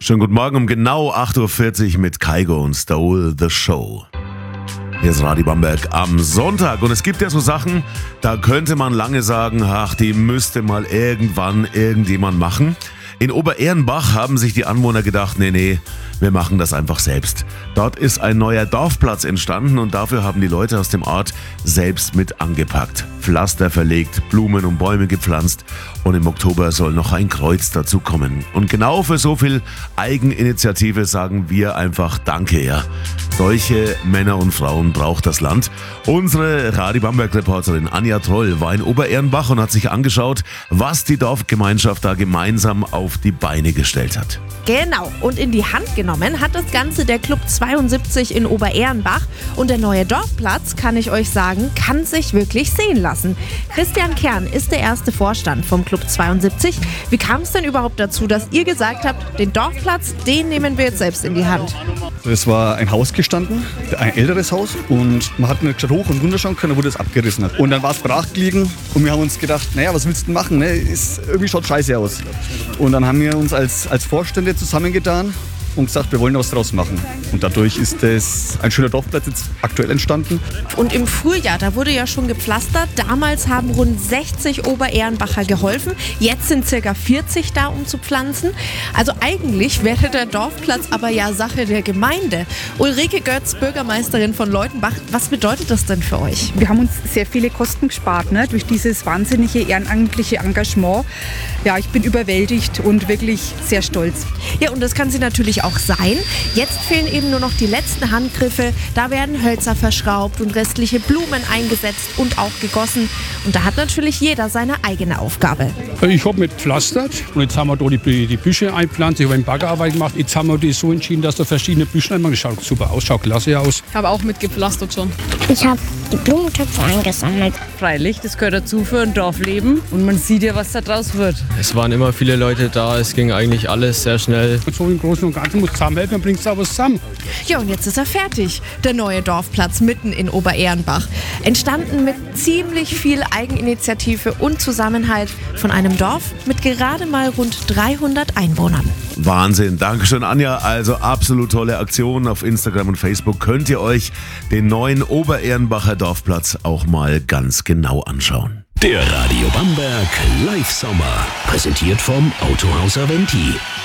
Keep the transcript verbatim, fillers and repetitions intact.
Schönen guten Morgen um genau acht Uhr vierzig mit Kaigo und Stole the Show. Hier ist Radio Bamberg am Sonntag und es gibt ja so Sachen, da könnte man lange sagen, ach, die müsste mal irgendwann irgendjemand machen. In Oberehrenbach haben sich die Anwohner gedacht, nee, nee, wir machen das einfach selbst. Dort ist ein neuer Dorfplatz entstanden und dafür haben die Leute aus dem Ort selbst mit angepackt. Pflaster verlegt, Blumen und Bäume gepflanzt und im Oktober soll noch ein Kreuz dazu kommen. Und genau für so viel Eigeninitiative sagen wir einfach Danke, ja. Solche Männer und Frauen braucht das Land. Unsere Radio Bamberg-Reporterin Anja Troll war in Oberehrenbach und hat sich angeschaut, was die Dorfgemeinschaft da gemeinsam auf die Beine gestellt hat. Genau, und in die Hand genommen hat das Ganze der Club zweiundsiebzig in Oberehrenbach. Und der neue Dorfplatz, kann ich euch sagen, kann sich wirklich sehen lassen. Christian Kern ist der erste Vorstand vom Club zweiundsiebzig. Wie kam es denn überhaupt dazu, dass ihr gesagt habt, den Dorfplatz, den nehmen wir jetzt selbst in die Hand? Es war ein Haus gestanden, ein älteres Haus, und man hat nicht hoch und runter schauen können, wo das abgerissen hat. Und dann war es brach gelegen und wir haben uns gedacht, naja, was willst du denn machen? Ne? Ist, irgendwie schaut scheiße aus. Und dann haben wir uns als, als Vorstände zusammengetan und gesagt, wir wollen was draus machen. Und dadurch ist es ein schöner Dorfplatz jetzt aktuell entstanden. Und im Frühjahr, da wurde ja schon gepflastert. Damals haben rund sechzig Oberehrenbacher geholfen. Jetzt sind circa vierzig da, um zu pflanzen. Also eigentlich wäre der Dorfplatz aber ja Sache der Gemeinde. Ulrike Götz, Bürgermeisterin von Leutenbach, was bedeutet das denn für euch? Wir haben uns sehr viele Kosten gespart, ne, durch dieses wahnsinnige ehrenamtliche Engagement. Ja, ich bin überwältigt und wirklich sehr stolz. Ja, und das kann sie natürlich auch sein. Jetzt fehlen eben nur noch die letzten Handgriffe. Da werden Hölzer verschraubt und restliche Blumen eingesetzt und auch gegossen. Und da hat natürlich jeder seine eigene Aufgabe. Ich habe mit pflastert und jetzt haben wir da die, die Büsche einpflanzt. Ich habe eine Baggerarbeit gemacht. Jetzt haben wir die so entschieden, dass da verschiedene Büsche einmal. Das schaut super aus, schaut klasse aus. Ich habe auch mit gepflastert schon. Ich habe die Blumentöpfe eingesammelt. Freilich, das gehört dazu für ein Dorfleben. Und man sieht ja, was da draus wird. Es waren immer viele Leute da, es ging eigentlich alles sehr schnell. Und so im Großen und Ganzen muss zusammenhelfen, dann bringt es auch was zusammen. Ja, und jetzt ist er fertig, der neue Dorfplatz mitten in Oberehrenbach. Entstanden mit ziemlich viel Eigeninitiative und Zusammenhalt von einem Dorf mit gerade mal rund dreihundert Einwohnern. Wahnsinn, Dankeschön Anja, also absolut tolle Aktion. Auf Instagram und Facebook könnt ihr euch den neuen Oberehrenbacher Dorfplatz auch mal ganz genau anschauen. Der Radio Bamberg Live Sommer, präsentiert vom Autohaus Aventi.